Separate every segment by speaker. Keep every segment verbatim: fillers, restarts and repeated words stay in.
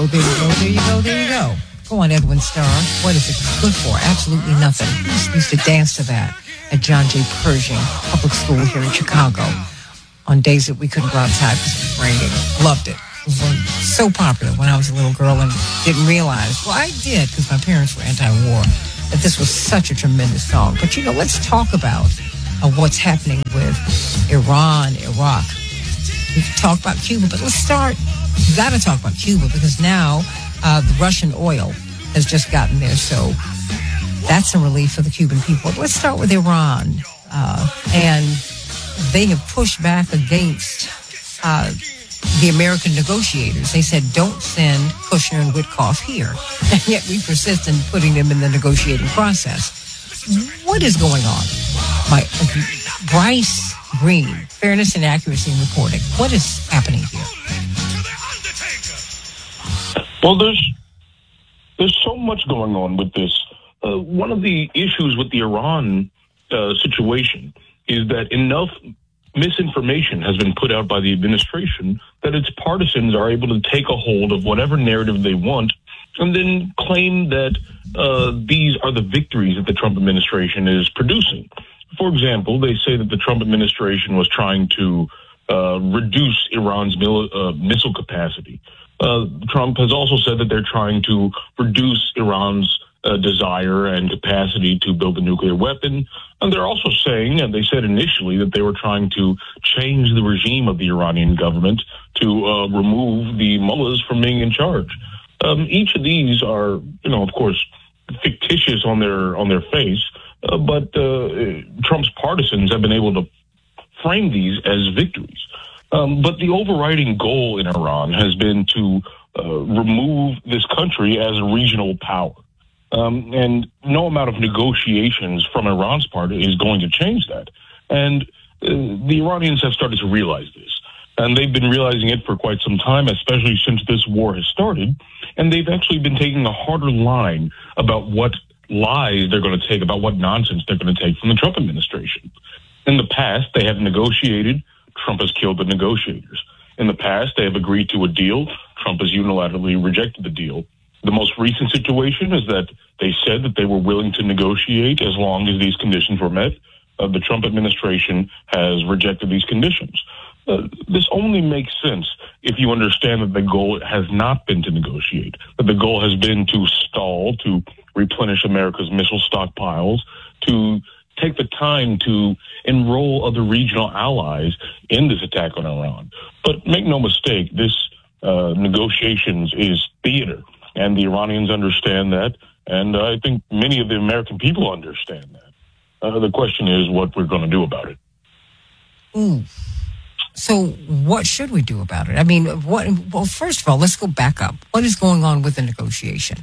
Speaker 1: go, there you go, there you go, there you go. Go on, Edwin Starr. What is it good for? Absolutely nothing. We used to dance to that at John J. Pershing Public School here in Chicago on days that we couldn't go outside because it was raining. Loved it. It was so popular when I was a little girl and didn't realize. Well, I did because my parents were anti-war, that this was such a tremendous song. But, you know, let's talk about uh, what's happening with Iran, Iraq. We can talk about Cuba, but let's start. We've got to talk about Cuba because now uh, the Russian oil has just gotten there. So that's a relief for the Cuban people. Let's start with Iran. Uh, and they have pushed back against uh, the American negotiators. They said, don't send Kushner and Witkoff here. And yet we persist in putting them in the negotiating process. What is going on? My, Bryce Green, Fairness and Accuracy in Reporting. What is happening here?
Speaker 2: Well, there's there's so much going on with this. Uh, one of the issues with the Iran uh, situation is that enough misinformation has been put out by the administration that its partisans are able to take a hold of whatever narrative they want and then claim that uh, these are the victories that the Trump administration is producing. For example, they say that the Trump administration was trying to uh, reduce Iran's mil- uh, missile capacity. Uh, Trump has also said that they're trying to reduce Iran's uh, desire and capacity to build a nuclear weapon. And they're also saying, and they said initially, that they were trying to change the regime of the Iranian government to uh, remove the mullahs from being in charge. Um, each of these are, you know, of course, fictitious on their on their face, uh, but uh, Trump's partisans have been able to frame these as victories. Um, but the overriding goal in Iran has been to uh, remove this country as a regional power. Um, and no amount of negotiations from Iran's part is going to change that. And uh, the Iranians have started to realize this. And they've been realizing it for quite some time, especially since this war has started. And they've actually been taking a harder line about what lies they're going to take, about what nonsense they're going to take from the Trump administration. In the past, they have negotiated. Trump has killed the negotiators. In the past, they have agreed to a deal. Trump has unilaterally rejected the deal. The most recent situation is that they said that they were willing to negotiate as long as these conditions were met. Uh, the Trump administration has rejected these conditions. Uh, this only makes sense if you understand that the goal has not been to negotiate, that the goal has been to stall, to replenish America's missile stockpiles, to take the time to enroll other regional allies in this attack on Iran. But make no mistake, this uh, negotiations is theater, and the Iranians understand that, and uh, I think many of the American people understand that. Uh, the question is what we're going to do about it.
Speaker 1: Ooh. So what should we do about it? I mean, what? Well, first of all, let's go back up. What is going on with the negotiation?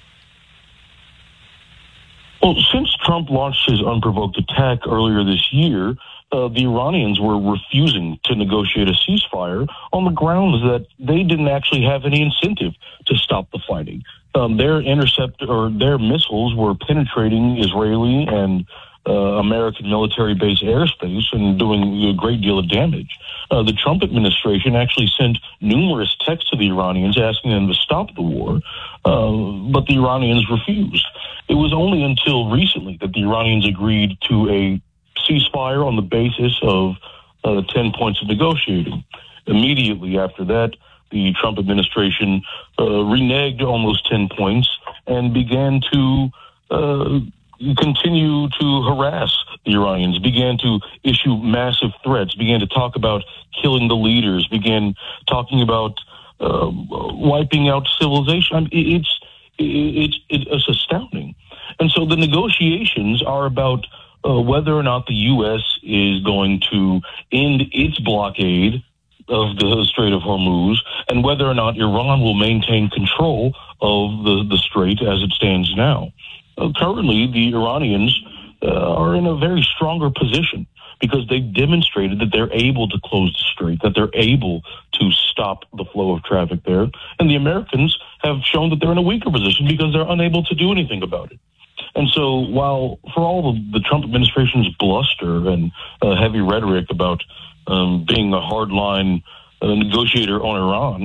Speaker 2: Well, since Trump launched his unprovoked attack earlier this year, uh, the Iranians were refusing to negotiate a ceasefire on the grounds that they didn't actually have any incentive to stop the fighting. Um, their intercept or their missiles were penetrating Israeli and uh, American military base airspace and doing a great deal of damage. Uh, the Trump administration actually sent numerous texts to the Iranians asking them to stop the war, uh, but the Iranians refused. It was only until recently that the Iranians agreed to a ceasefire on the basis of uh, ten points of negotiating. Immediately after that, the Trump administration uh, reneged on those ten points and began to uh, continue to harass the Iranians, began to issue massive threats, began to talk about killing the leaders, began talking about uh, wiping out civilization. I mean, it's, it's, it's astounding. And so the negotiations are about uh, whether or not the U S is going to end its blockade of the Strait of Hormuz and whether or not Iran will maintain control of the, the strait as it stands now. Uh, currently, the Iranians uh, are in a very stronger position because they've demonstrated that they're able to close the strait, that they're able to stop the flow of traffic there. And the Americans have shown that they're in a weaker position because they're unable to do anything about it. And so while for all of the Trump administration's bluster and uh, heavy rhetoric about um, being a hardline uh, negotiator on Iran,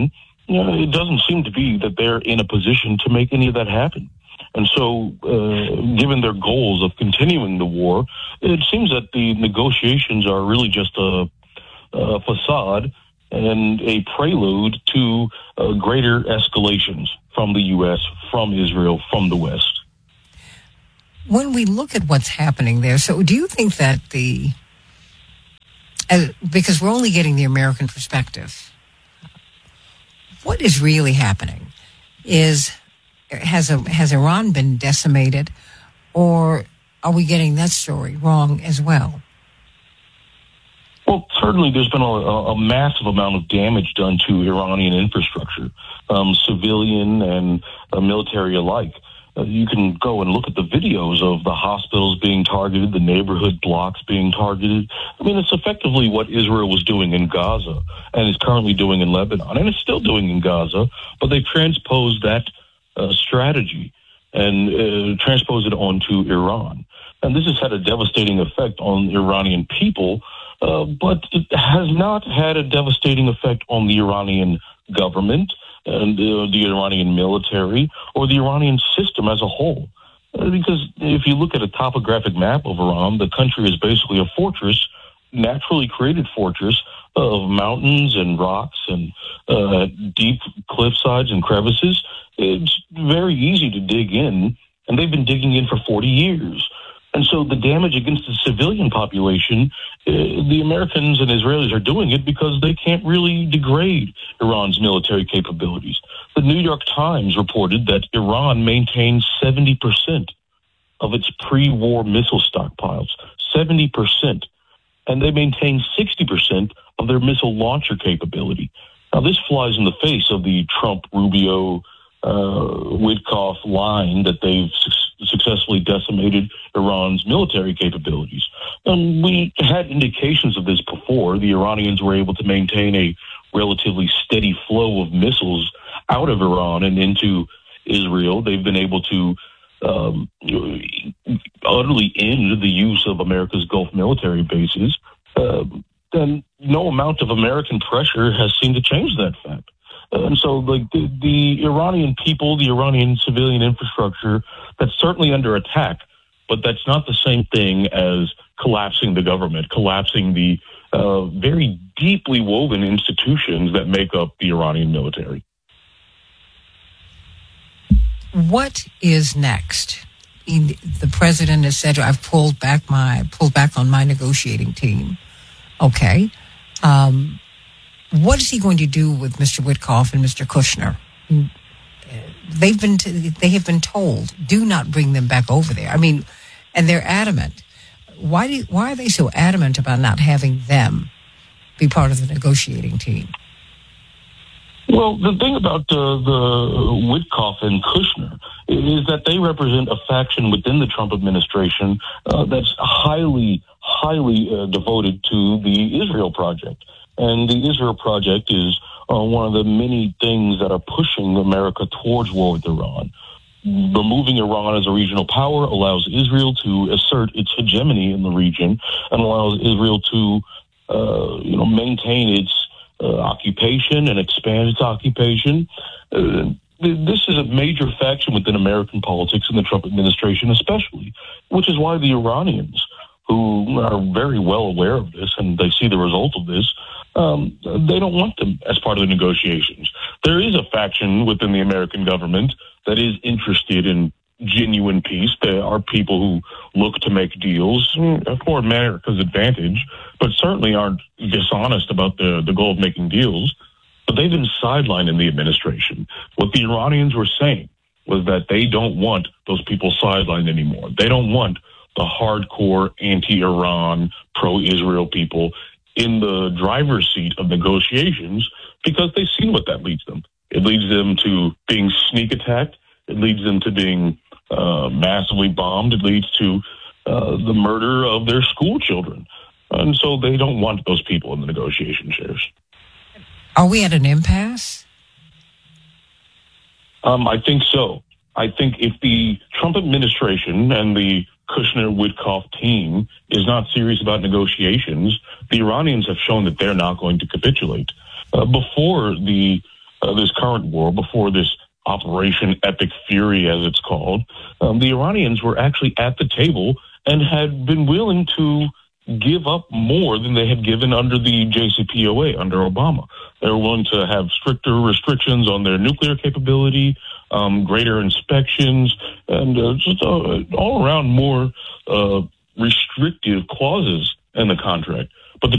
Speaker 2: you know, it doesn't seem to be that they're in a position to make any of that happen. And so, uh, given their goals of continuing the war, it seems that the negotiations are really just a, a facade and a prelude to uh, greater escalations from the U S, from Israel, from the West.
Speaker 1: When we look at what's happening there, so do you think that the, uh, because we're only getting the American perspective, what is really happening? Is has a, has Iran been decimated, or are we getting that story wrong as well?
Speaker 2: Well, certainly there's been a, a massive amount of damage done to Iranian infrastructure, um, civilian and uh, military alike. Uh, you can go and look at the videos of the hospitals being targeted, the neighborhood blocks being targeted. I mean, it's effectively what Israel was doing in Gaza and is currently doing in Lebanon, and it's still doing in Gaza, but they've transposed that uh, strategy and uh, transposed it onto Iran. And this has had a devastating effect on Iranian people, uh, but it has not had a devastating effect on the Iranian government and uh, the Iranian military or the Iranian system as a whole. Uh, because if you look at a topographic map of Iran, the country is basically a fortress, naturally created fortress of mountains and rocks and uh, deep cliff sides and crevices. It's very easy to dig in, and they've been digging in for forty years. And so the damage against the civilian population, uh, the Americans and Israelis are doing it because they can't really degrade Iran's military capabilities. The New York Times reported that Iran maintains seventy percent of its pre-war missile stockpiles, seventy percent. And they maintain sixty percent of their missile launcher capability. Now, this flies in the face of the Trump-Rubio uh, Witkoff line that they've su- successfully decimated Iran's military capabilities. Um, we had indications of this before. The Iranians were able to maintain a relatively steady flow of missiles out of Iran and into Israel. They've been able to um, utterly end the use of America's Gulf military bases. Uh, and no amount of American pressure has seemed to change that fact. And so, like, the, the Iranian people, the Iranian civilian infrastructure, that's certainly under attack, but that's not the same thing as collapsing the government, collapsing the uh, very deeply woven institutions that make up the Iranian military.
Speaker 1: What is next? The president has said, "I've pulled back my pulled back on my negotiating team." Okay. Um, What is he going to do with Mister Witkoff and Mister Kushner? They've been t- they have been told, do not bring them back over there. I mean, and they're adamant. Why do why are they so adamant about not having them be part of the negotiating team?
Speaker 2: Well, the thing about uh, the Witkoff and Kushner is that they represent a faction within the Trump administration uh, that's highly, highly uh, devoted to the Israel Project. And the Israel Project is uh, one of the many things that are pushing America towards war with Iran. Removing Iran as a regional power allows Israel to assert its hegemony in the region and allows Israel to, uh, you know, maintain its uh, occupation and expand its occupation. Uh, this is a major faction within American politics and the Trump administration especially, which is why the Iranians, who are very well aware of this and they see the result of this, um, they don't want them as part of the negotiations. There is a faction within the American government that is interested in genuine peace. There are people who look to make deals for America's advantage, but certainly aren't dishonest about the, the goal of making deals. But they've been sidelined in the administration. What the Iranians were saying was that they don't want those people sidelined anymore. They don't want the hardcore anti-Iran, pro-Israel people in the driver's seat of negotiations because they've seen what that leads them. It leads them to being sneak attacked. It leads them to being uh, massively bombed. It leads to uh, the murder of their school children. And so they don't want those people in the negotiation chairs.
Speaker 1: Are we at an impasse?
Speaker 2: Um, I think so. I think if the Trump administration and the Kushner-Witkoff team is not serious about negotiations, the Iranians have shown that they're not going to capitulate. Uh, before the uh, this current war, before this Operation Epic Fury, as it's called, um, the Iranians were actually at the table and had been willing to give up more than they had given under the J C P O A, under Obama. They were willing to have stricter restrictions on their nuclear capability, um, greater inspections, and uh, just uh, all around more uh, restrictive clauses in the contract.